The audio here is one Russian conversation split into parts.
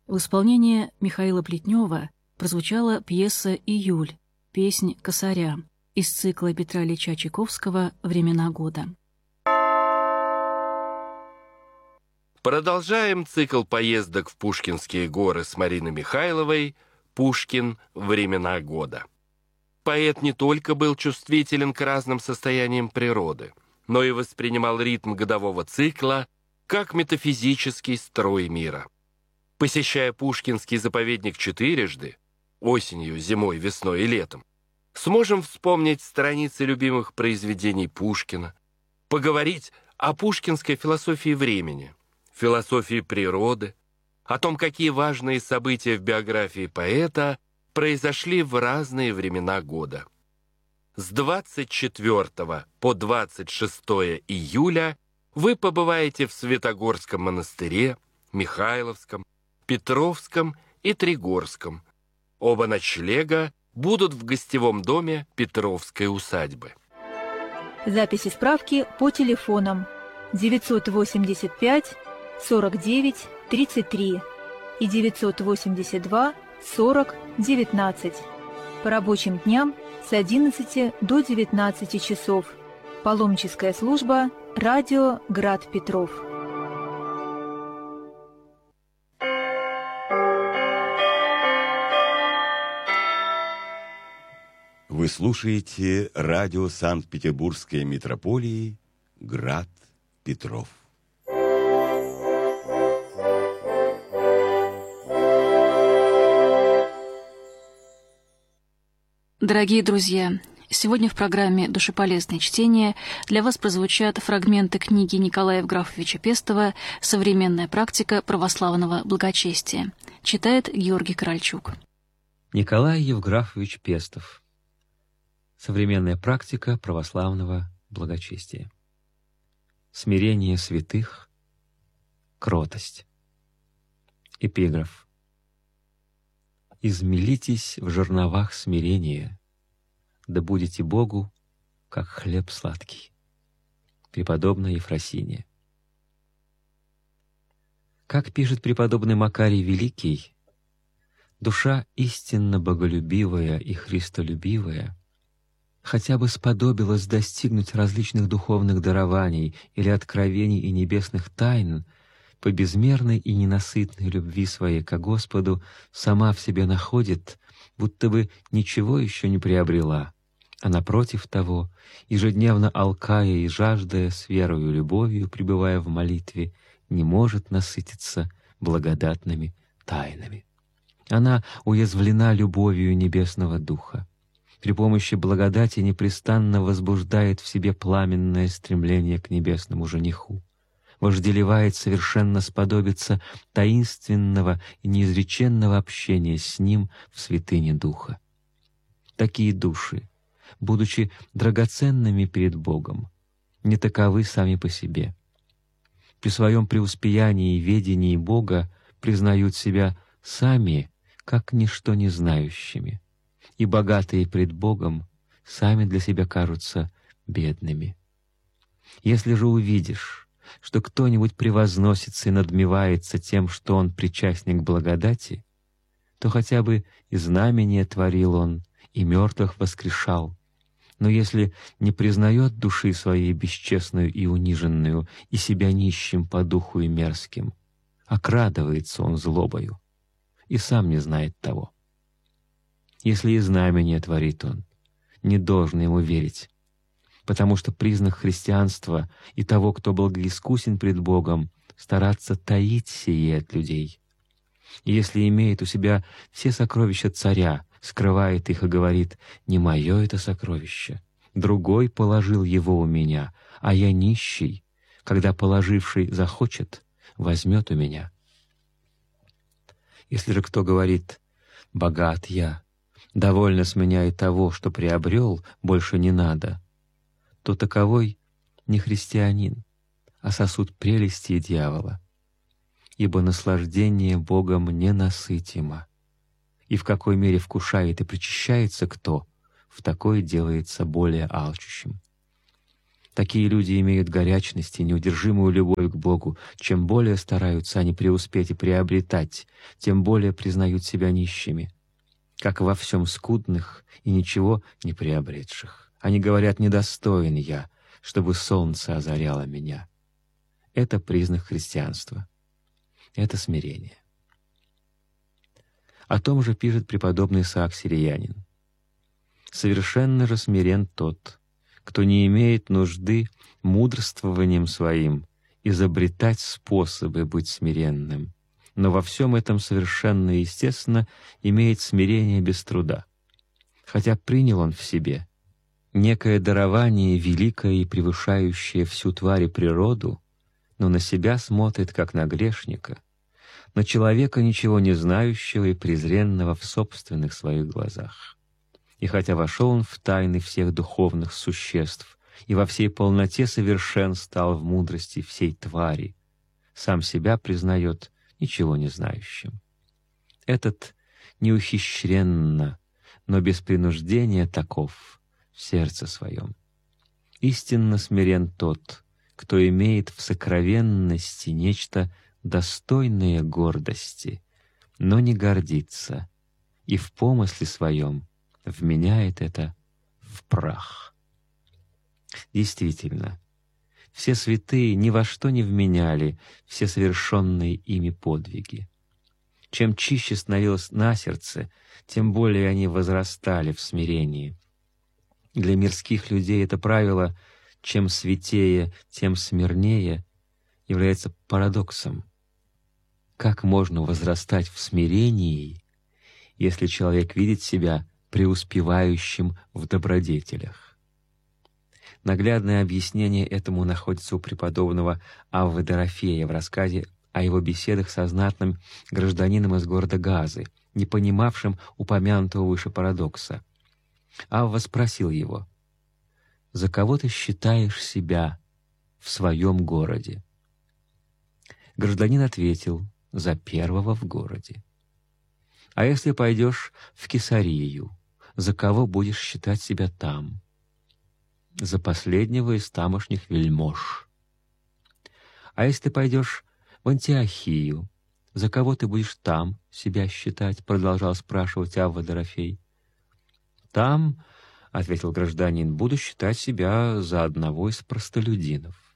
В исполнении Михаила Плетнева прозвучала пьеса «Июль», песнь «Косаря» из цикла Петра Ильича Чайковского «Времена года». Продолжаем цикл поездок в Пушкинские горы с Мариной Михайловой «Пушкин. Времена года». Поэт не только был чувствителен к разным состояниям природы, но и воспринимал ритм годового цикла как метафизический строй мира. Посещая Пушкинский заповедник четырежды, осенью, зимой, весной и летом, сможем вспомнить страницы любимых произведений Пушкина, поговорить о пушкинской философии времени, философии природы, о том, какие важные события в биографии поэта произошли в разные времена года. С 24 по 26 июля вы побываете в Святогорском монастыре, Михайловском, Петровском и Тригорском. Оба ночлега будут в гостевом доме Петровской усадьбы. Записи справки по телефонам 985 49 33 и 982 40 19. По рабочим дням с 11 до 19 часов. Паломническая служба «Радио Град Петров». Вы слушаете радио Санкт-Петербургской митрополии «Град Петров». Дорогие друзья, сегодня в программе «Душеполезное чтение» для вас прозвучат фрагменты книги Николая Евграфовича Пестова «Современная практика православного благочестия». Читает Георгий Корольчук. Николай Евграфович Пестов. Современная практика православного благочестия. Смирение святых, кротость. Эпиграф. «Измелитесь в жерновах смирения, да будете Богу, как хлеб сладкий». Преподобная Ефросиния. Как пишет преподобный Макарий Великий, душа истинно боголюбивая и христолюбивая хотя бы сподобилась достигнуть различных духовных дарований или откровений и небесных тайн, по безмерной и ненасытной любви своей ко Господу сама в себе находит, будто бы ничего еще не приобрела, а напротив того, ежедневно алкая и жаждая с верою и любовью, пребывая в молитве, не может насытиться благодатными тайнами. Она уязвлена любовью Небесного Духа. При помощи благодати непрестанно возбуждает в себе пламенное стремление к небесному жениху, вожделевает совершенно сподобиться таинственного и неизреченного общения с Ним в святыне Духа. Такие души, будучи драгоценными перед Богом, не таковы сами по себе. При своем преуспеянии и ведении Бога признают себя сами как ничто не знающими, и богатые пред Богом сами для себя кажутся бедными. Если же увидишь, что кто-нибудь превозносится и надмевается тем, что он причастник благодати, то хотя бы и знамения творил он, и мертвых воскрешал. Но если не признает души своей бесчестную и униженную, и себя нищим по духу и мерзким, окрадывается он злобою, и сам не знает того. Если и знамения творит он, не должно ему верить, потому что признак христианства и того, кто благоискусен пред Богом, стараться таить сие от людей. И если имеет у себя все сокровища царя, скрывает их и говорит: «Не мое это сокровище, другой положил его у меня, а я нищий, когда положивший захочет, возьмет у меня». Если же кто говорит: «Богат я, довольно с меня и того, что приобрел, больше не надо», то таковой не христианин, а сосуд прелести и дьявола. Ибо наслаждение Богом ненасытимо, и в какой мере вкушает и причащается кто, в такой делается более алчущим. Такие люди имеют горячность и неудержимую любовь к Богу. Чем более стараются они преуспеть и приобретать, тем более признают себя нищими, как во всем скудных и ничего не приобретших. Они говорят: «Недостоин я, чтобы солнце озаряло меня». Это признак христианства. Это смирение. О том же пишет преподобный Исаак Сириянин: «Совершенно же смирен тот, кто не имеет нужды мудрствованием своим изобретать способы быть смиренным, но во всем этом совершенно естественно имеет смирение без труда. Хотя принял он в себе некое дарование великое и превышающее всю тварь и природу, но на себя смотрит, как на грешника, на человека, ничего не знающего и презренного в собственных своих глазах. И хотя вошел он в тайны всех духовных существ и во всей полноте совершен стал в мудрости всей твари, сам себя признает ничего не знающим. Этот неухищренно, но без принуждения таков в сердце своем. Истинно смирен тот, кто имеет в сокровенности нечто достойное гордости, но не гордится, и в помысле своем вменяет это в прах». Действительно, все святые ни во что не вменяли все совершенные ими подвиги. Чем чище становилось на сердце, тем более они возрастали в смирении. Для мирских людей это правило «чем святее, тем смирнее» является парадоксом. Как можно возрастать в смирении, если человек видит себя преуспевающим в добродетелях? Наглядное объяснение этому находится у преподобного Аввы Дорофея в рассказе о его беседах со знатным гражданином из города Газы, не понимавшим упомянутого выше парадокса. Авва спросил его: «За кого ты считаешь себя в своем городе?» Гражданин ответил: «За первого в городе». «А если пойдешь в Кесарию, за кого будешь считать себя там?» «За последнего из тамошних вельмож». «А если ты пойдешь в Антиохию, за кого ты будешь там себя считать?» — продолжал спрашивать Авва Дорофей. «Там, — ответил гражданин, — буду считать себя за одного из простолюдинов».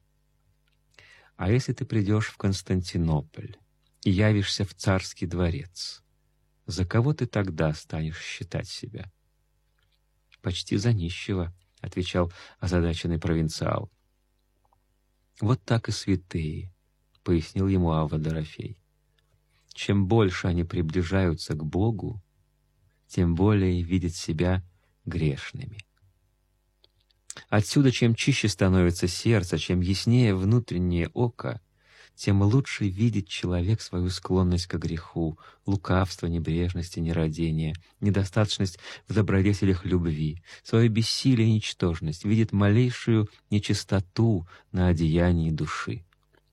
«А если ты придешь в Константинополь и явишься в царский дворец, за кого ты тогда станешь считать себя?» «Почти за нищего», — отвечал озадаченный провинциал. «Вот так и святые», — пояснил ему Авва Дорофей. «Чем больше они приближаются к Богу, тем более видят себя грешными». Отсюда, чем чище становится сердце, чем яснее внутреннее око, тем лучше видит человек свою склонность к греху, лукавство, небрежность и нерадение, недостаточность в добродетелях любви, свое бессилие и ничтожность, видит малейшую нечистоту на одеянии души.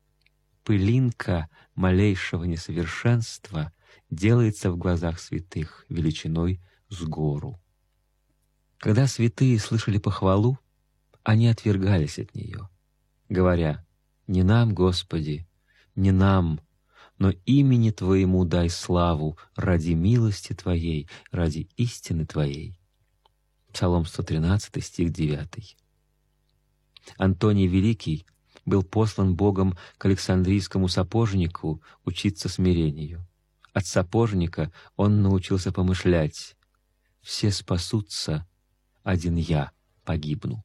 Пылинка малейшего несовершенства делается в глазах святых величиной с гору. Когда святые слышали похвалу, они отвергались от нее, говоря: «Не нам, Господи, не нам, но имени Твоему дай славу ради милости Твоей, ради истины Твоей». Псалом 113, стих 9. Антоний Великий был послан Богом к Александрийскому сапожнику учиться смирению. От сапожника он научился помышлять: «Все спасутся, один я погибну».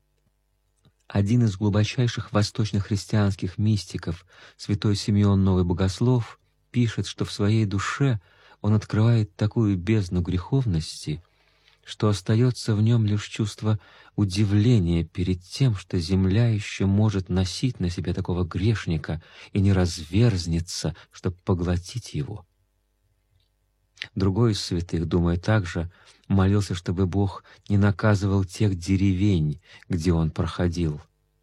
Один из глубочайших восточно-христианских мистиков, святой Симеон Новый Богослов, пишет, что в своей душе он открывает такую бездну греховности, что остается в нем лишь чувство удивления перед тем, что земля еще может носить на себе такого грешника и не разверзнется, чтобы поглотить его. Другой из святых, думая так же, молился, чтобы Бог не наказывал тех деревень, где он проходил.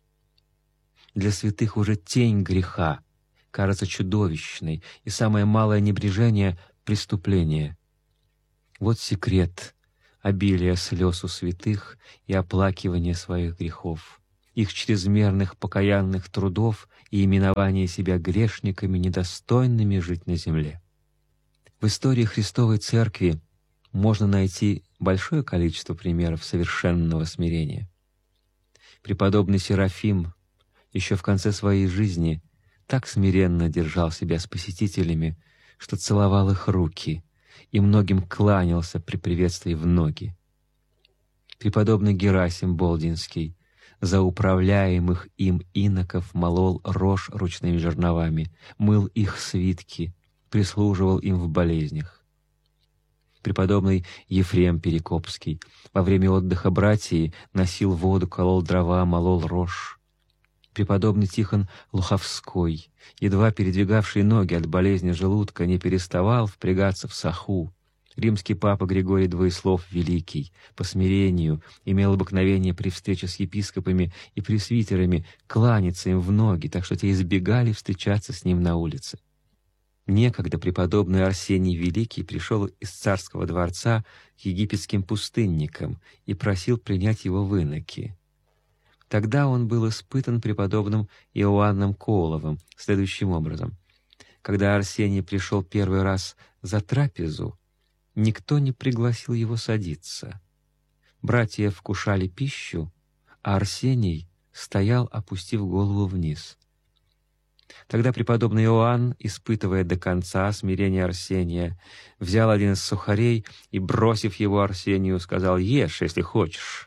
Для святых уже тень греха кажется чудовищной, и самое малое небрежение — преступление. Вот секрет обилия слез у святых и оплакивания своих грехов. их чрезмерных покаянных трудов и именования себя грешниками, недостойными жить на земле. В истории Христовой Церкви можно найти большое количество примеров совершенного смирения. Преподобный Серафим еще в конце своей жизни так смиренно держал себя с посетителями, что целовал их руки и многим кланялся при приветствии в ноги. Преподобный Герасим Болдинский за управляемых им иноков молол рожь ручными жерновами, мыл их свитки, прислуживал им в болезнях. Преподобный Ефрем Перекопский во время отдыха братьи носил воду, колол дрова, молол рожь. Преподобный Тихон Луховской, едва передвигавший ноги от болезни желудка, не переставал впрягаться в саху. Римский папа Григорий Двоеслов Великий по смирению имел обыкновение при встрече с епископами и пресвитерами кланяться им в ноги, так что те избегали встречаться с ним на улице. Некогда преподобный Арсений Великий пришел из царского дворца к египетским пустынникам и просил принять его в иноки. Тогда он был испытан преподобным Иоанном Коловым следующим образом. Когда Арсений пришел первый раз за трапезу, никто не пригласил его садиться. Братья вкушали пищу, а Арсений стоял, опустив голову вниз. Тогда преподобный Иоанн, испытывая до конца смирение Арсения, взял один из сухарей и, бросив его Арсению, сказал: «Ешь, если хочешь».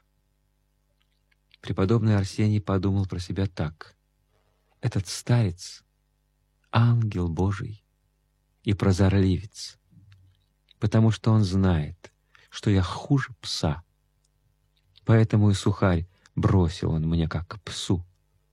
Преподобный Арсений подумал про себя так: «Этот старец — ангел Божий и прозорливец, потому что он знает, что я хуже пса, поэтому и сухарь бросил он мне как псу.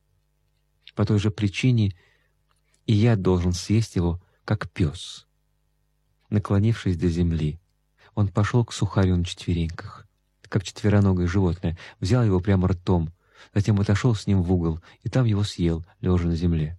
По той же причине и я должен съесть его, как пес». Наклонившись до земли, он пошел к сухарю на четвереньках, как четвероногое животное, взял его прямо ртом, затем отошел с ним в угол и там его съел, лежа на земле.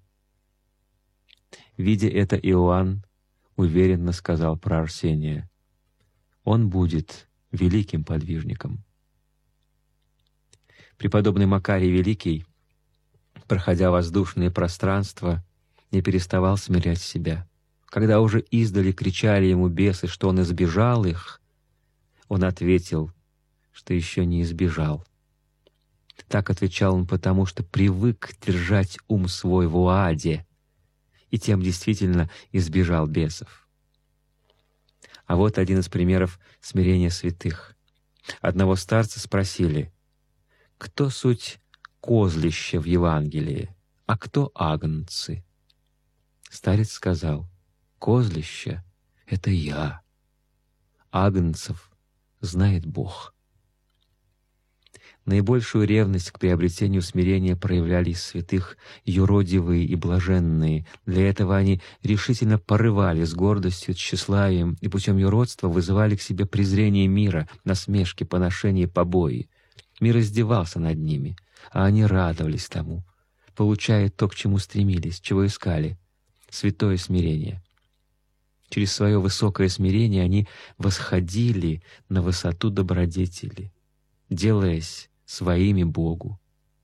Видя это, Иоанн уверенно сказал про Арсения: «Он будет великим подвижником». Преподобный Макарий Великий, проходя воздушные пространства, не переставал смирять себя. Когда уже издали кричали ему бесы, что он избежал их, он ответил, что еще не избежал. Так отвечал он потому, что привык держать ум свой в уаде, и тем действительно избежал бесов. А вот один из примеров смирения святых. Одного старца спросили: «Кто суть козлище в Евангелии, а кто агнцы?» Старец сказал: «Козлище — это я, агнцев знает Бог». Наибольшую ревность к приобретению смирения проявляли из святых юродивые и блаженные. Для этого они решительно порывали с гордостью, тщеславием и путем юродства вызывали к себе презрение мира, насмешки, поношения, побои. Мир издевался над ними, а они радовались тому, получая то, к чему стремились, чего искали — святое смирение. Через свое высокое смирение они восходили на высоту добродетели, делаясь своими Богу.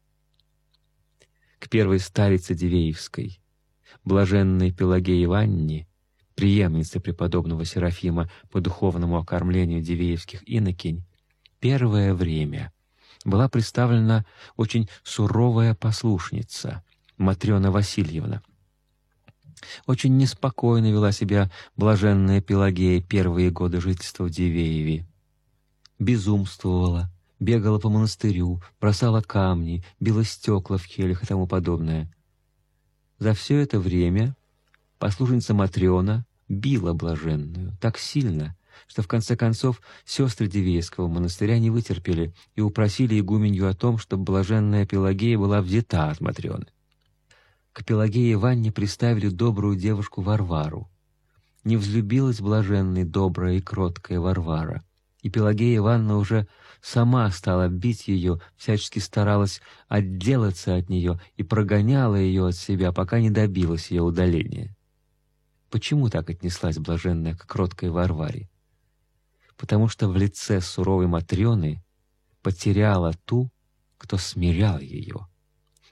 К первой старице Дивеевской, блаженной Пелагее Иванне, преемнице преподобного Серафима по духовному окормлению дивеевских инокинь, первое время была представлена очень суровая послушница Матрена Васильевна. Очень неспокойно вела себя блаженная Пелагея первые годы жительства в Дивееве. Безумствовала, бегала по монастырю, бросала камни, била стекла в келях и тому подобное. За все это время послушница Матрена била блаженную так сильно, что в конце концов сестры Дивеевского монастыря не вытерпели и упросили игуменью о том, чтобы блаженная Пелагея была взята от Матрены. К Пелагее Иванне приставили добрую девушку Варвару. Не взлюбилась блаженной добрая и кроткая Варвара, и Пелагея Ивановна уже сама стала бить ее, всячески старалась отделаться от нее и прогоняла ее от себя, пока не добилась ее удаления. Почему так отнеслась блаженная к кроткой Варваре? Потому что в лице суровой Матрены потеряла ту, кто смирял ее,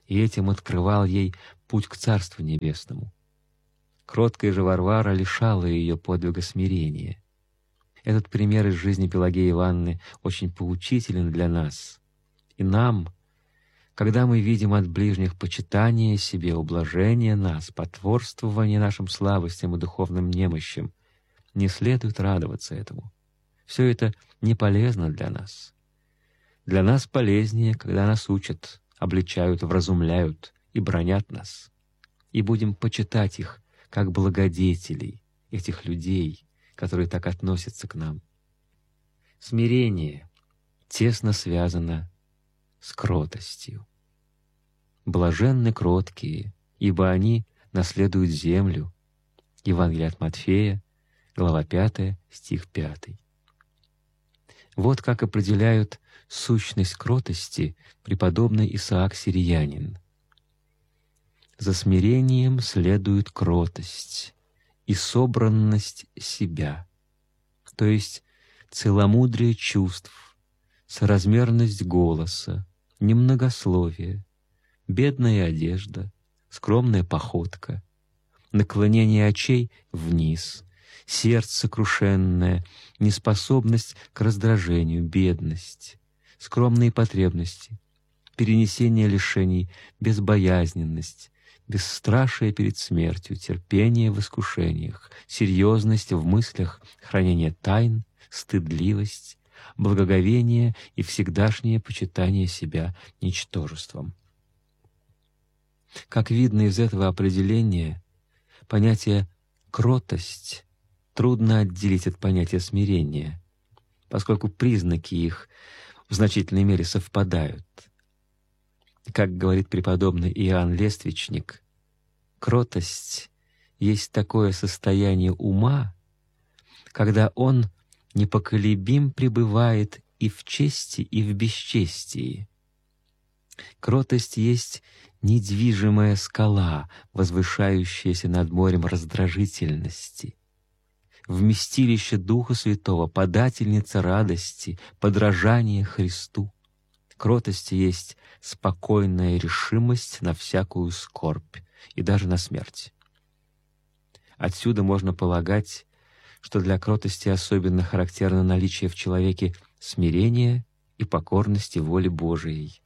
и этим открывал ей путь к Царству Небесному. Кроткая же Варвара лишала ее подвига смирения. Этот пример из жизни Пелагеи Ивановны очень поучителен для нас. И нам, когда мы видим от ближних почитание себе, ублажение нас, потворствование нашим слабостям и духовным немощам, не следует радоваться этому. Все это не полезно для нас. Для нас полезнее, когда нас учат, обличают, вразумляют и бранят нас. И будем почитать их как благодетелей, этих людей, которые так относятся к нам. Смирение тесно связано с кротостью. Блаженны кроткие, ибо они наследуют землю. Евангелие от Матфея, глава 5, стих 5. Вот как определяют сущность кротости преподобный Исаак Сириянин. «За смирением следует кротость и собранность себя, то есть целомудрие чувств, соразмерность голоса, немногословие, бедная одежда, скромная походка, наклонение очей вниз, сердце сокрушенное, неспособность к раздражению, бедность, скромные потребности, перенесение лишений, безбоязненность, бесстрашие перед смертью, терпение в искушениях, серьезность в мыслях, хранение тайн, стыдливость, благоговение и всегдашнее почитание себя ничтожеством». Как видно из этого определения, понятие «кротость» трудно отделить от понятия смирения, поскольку признаки их в значительной мере совпадают. Как говорит преподобный Иоанн Лествичник, кротость есть такое состояние ума, когда он непоколебим пребывает и в чести, и в бесчестии. Кротость есть недвижимая скала, возвышающаяся над морем раздражительности, вместилище Духа Святого, подательница радости, подражание Христу. Кротость есть спокойная решимость на всякую скорбь и даже на смерть. Отсюда можно полагать, что для кротости особенно характерно наличие в человеке смирения и покорности воле Божией.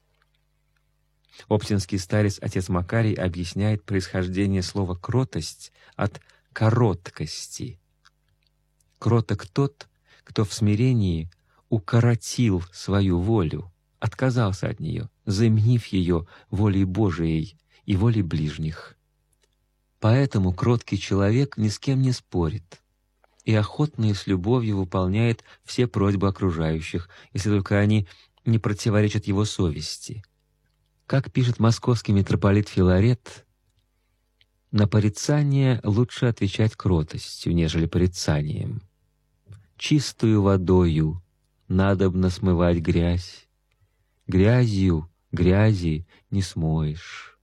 Оптинский старец отец Макарий объясняет происхождение слова «кротость» от «короткости». Кроток тот, кто в смирении укоротил свою волю, отказался от нее, заменив ее волей Божией и волей ближних. Поэтому кроткий человек ни с кем не спорит и охотно и с любовью выполняет все просьбы окружающих, если только они не противоречат его совести. Как пишет московский митрополит Филарет, «На порицание лучше отвечать кротостью, нежели порицанием. Чистую водою надобно смывать грязь, грязью грязи не смоешь».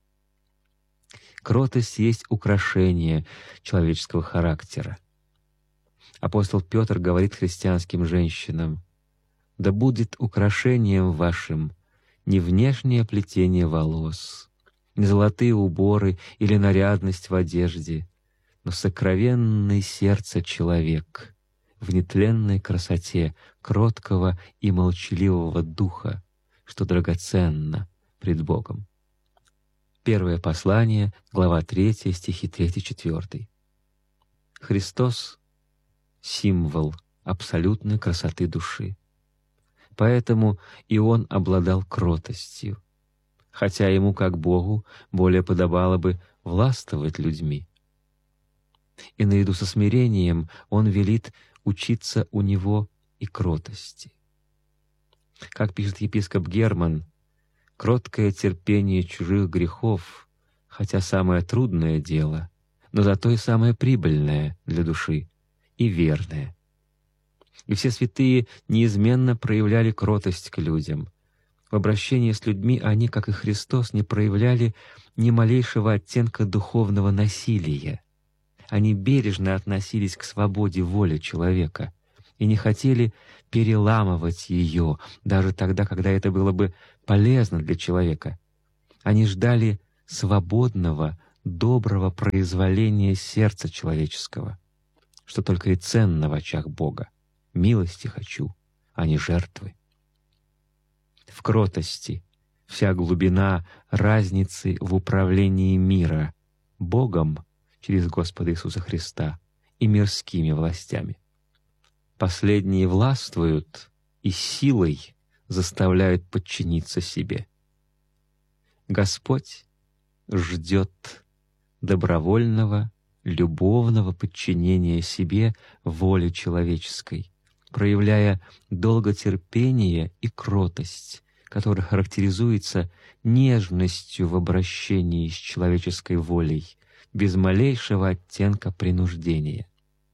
Кротость есть украшение человеческого характера. Апостол Петр говорит христианским женщинам: «Да будет украшением вашим не внешнее плетение волос, не золотые уборы или нарядность в одежде, но сокровенный сердце человек в нетленной красоте кроткого и молчаливого духа, что драгоценно пред Богом». Первое послание, глава 3, стихи 3-4. Христос — символ абсолютной красоты души. Поэтому и Он обладал кротостью, хотя Ему, как Богу, более подобало бы властвовать людьми. И наряду со смирением Он велит учиться у Него и кротости. Как пишет епископ Герман, кроткое терпение чужих грехов, хотя самое трудное дело, но зато и самое прибыльное для души и верное. И все святые неизменно проявляли кротость к людям. В обращении с людьми они, как и Христос, не проявляли ни малейшего оттенка духовного насилия. Они бережно относились к свободе воли человека и не хотели переламывать ее, даже тогда, когда это было бы полезно для человека. Они ждали свободного, доброго произволения сердца человеческого, что только и ценно в очах Бога. Милости хочу, а не жертвы. В кротости вся глубина разницы в управлении мира Богом через Господа Иисуса Христа и мирскими властями. Последние властвуют и силой заставляют подчиниться себе. Господь ждет добровольного, любовного подчинения себе воле человеческой, проявляя долготерпение и кротость, которая характеризуется нежностью в обращении с человеческой волей, без малейшего оттенка принуждения.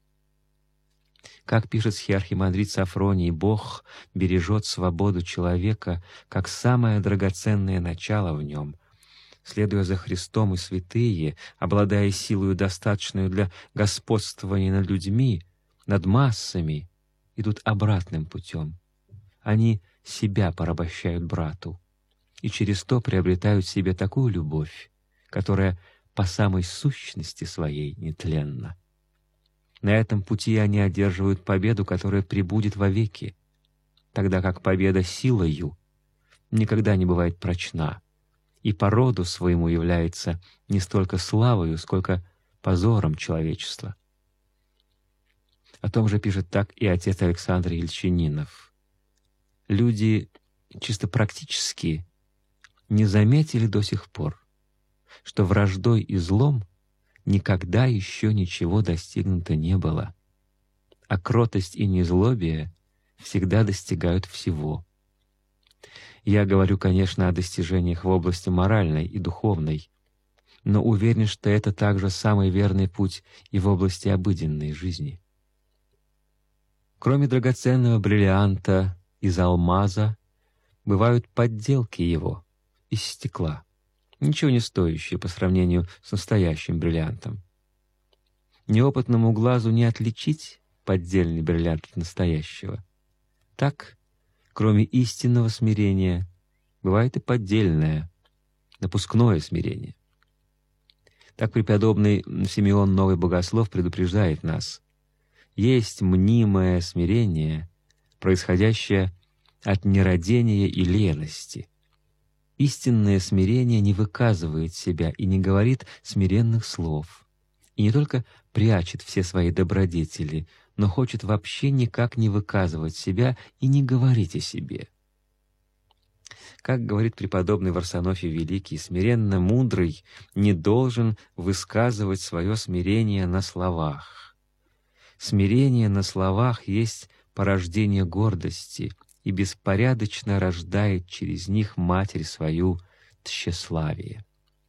Как пишет схиархимандрит Сафроний, Бог бережет свободу человека как самое драгоценное начало в нем. Следуя за Христом, и святые, обладая силою, достаточную для господствования над людьми, над массами, идут обратным путем. Они себя порабощают брату и через то приобретают себе такую любовь, которая по самой сущности своей нетленна. На этом пути они одерживают победу, которая пребудет вовеки, тогда как победа силою никогда не бывает прочна и по роду своему является не столько славою, сколько позором человечества. О том же пишет так и отец Александр Ельчининов. Люди чисто практически не заметили до сих пор, что враждой и злом никогда еще ничего достигнуто не было, а кротость и незлобие всегда достигают всего. Я говорю, конечно, о достижениях в области моральной и духовной, но уверен, что это также самый верный путь и в области обыденной жизни. Кроме драгоценного бриллианта из алмаза, бывают подделки его из стекла, ничего не стоящие по сравнению с настоящим бриллиантом. Неопытному глазу не отличить поддельный бриллиант от настоящего. Так, кроме истинного смирения, бывает и поддельное, напускное смирение. Так преподобный Симеон Новый Богослов предупреждает нас: есть мнимое смирение, происходящее от нерадения и лености. Истинное смирение не выказывает себя и не говорит смиренных слов, и не только прячет все свои добродетели, но хочет вообще никак не выказывать себя и не говорить о себе. Как говорит преподобный Варсонофий Великий, смиренно мудрый не должен высказывать свое смирение на словах. Смирение на словах есть порождение гордости и беспорядочно рождает через них матерь свою тщеславие.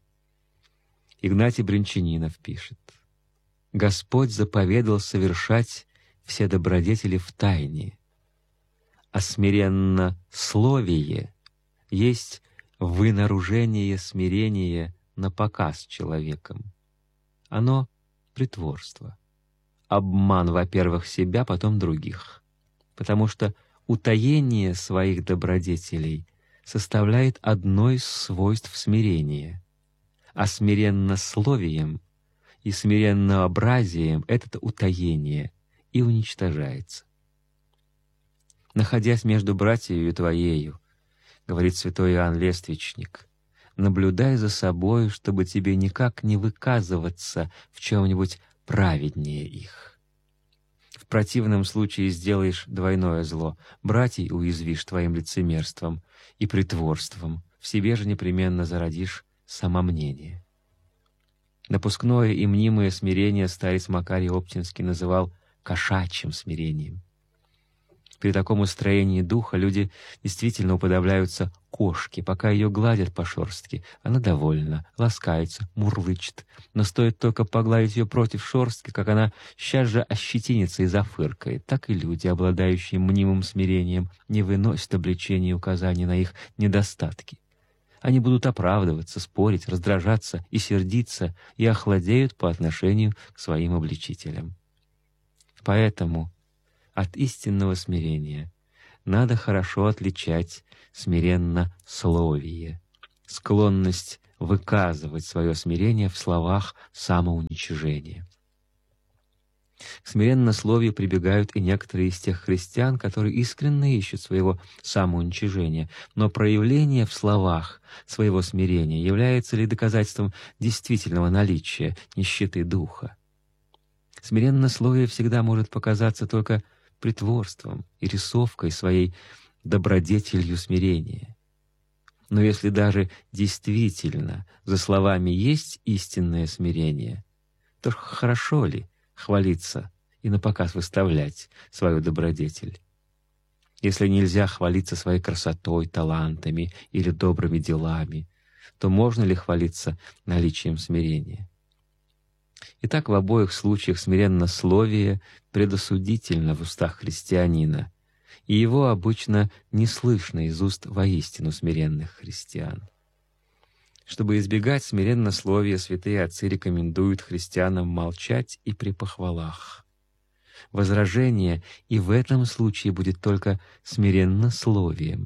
Игнатий Брянчанинов пишет: «Господь заповедал совершать все добродетели в тайне, а смиреннословие есть вынаружение смирения на показ человеком. Оно — притворство, обман, во-первых, себя, потом других, потому что утаение своих добродетелей составляет одно из свойств смирения, а смиреннословием и смиреннообразием это утаение и уничтожается. Находясь между братьею твоею, говорит святой Иоанн Лествичник, наблюдай за собой, чтобы тебе никак не выказываться в чем-нибудь праведнее их. В противном случае сделаешь двойное зло, братьей уязвишь твоим лицемерством и притворством, в себе же непременно зародишь самомнение». Напускное и мнимое смирение старец Макарий Оптинский называл кошачьим смирением. При таком устроении духа люди действительно уподобляются кошке. Пока ее гладят по шерстке, она довольна, ласкается, мурлычет. Но стоит только погладить ее против шерстки, как она сейчас же ощетинится и зафыркает. Так и люди, обладающие мнимым смирением, не выносят обличения и указаний на их недостатки. Они будут оправдываться, спорить, раздражаться и сердиться, и охладеют по отношению к своим обличителям. Поэтому от истинного смирения надо хорошо отличать смиреннословие, склонность выказывать свое смирение в словах самоуничижения. К смиреннословию прибегают и некоторые из тех христиан, которые искренне ищут своего самоуничижения, но проявление в словах своего смирения является ли доказательством действительного наличия нищеты духа? Смиреннословие всегда может показаться только притворством и рисовкой своей добродетелью смирения. Но если даже действительно за словами есть истинное смирение, то хорошо ли хвалиться и напоказ выставлять свою добродетель? Если нельзя хвалиться своей красотой, талантами или добрыми делами, то можно ли хвалиться наличием смирения? Итак, в обоих случаях смиреннословие предосудительно в устах христианина, и его обычно не слышно из уст воистину смиренных христиан. Чтобы избегать смиреннословия, святые отцы рекомендуют христианам молчать и при похвалах. Возражение и в этом случае будет только смиреннословием.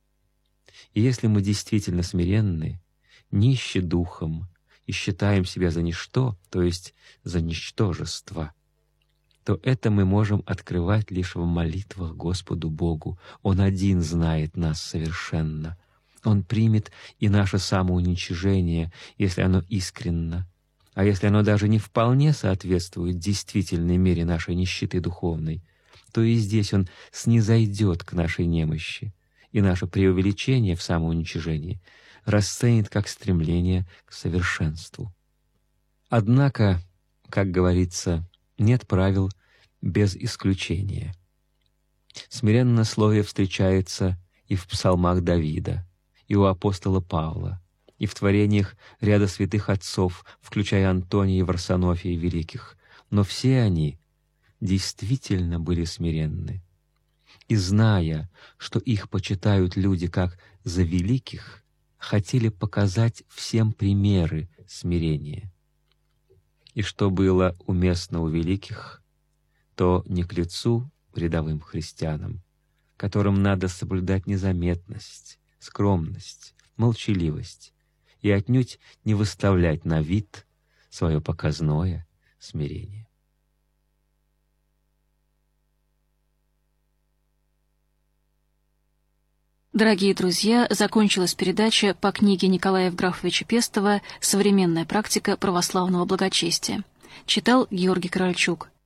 И если мы действительно смиренны, нищи духом, и считаем себя за ничто, то есть за ничтожество, то это мы можем открывать лишь в молитвах Господу Богу. Он один знает нас совершенно. Он примет и наше самоуничижение, если оно искренно, а если оно даже не вполне соответствует действительной мере нашей нищеты духовной, то и здесь Он снизойдет к нашей немощи, и наше преувеличение в самоуничижении расценит как стремление к совершенству. Однако, как говорится, нет правил без исключения. Смиреннословие встречается и в псалмах Давида, и у апостола Павла, и в творениях ряда святых отцов, включая Антония и Варсонофия великих, но все они действительно были смиренны. И зная, что их почитают люди как за великих, хотели показать всем примеры смирения. И что было уместно у великих, то не к лицу рядовым христианам, которым надо соблюдать незаметность, скромность, молчаливость и отнюдь не выставлять на вид свое показное смирение. Дорогие друзья, закончилась передача по книге Николая Евграфовича Пестова «Современная практика православного благочестия». Читал Георгий Корольчук.